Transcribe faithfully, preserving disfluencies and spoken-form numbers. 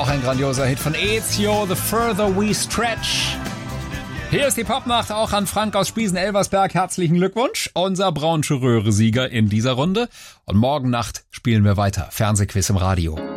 Auch ein grandioser Hit von Ezio, The Further We Stretch. Hier ist die Popnacht, auch an Frank aus Spiesen-Elversberg. Herzlichen Glückwunsch, unser Braunche Röhre-Sieger in dieser Runde. Und morgen Nacht spielen wir weiter. Fernsehquiz im Radio.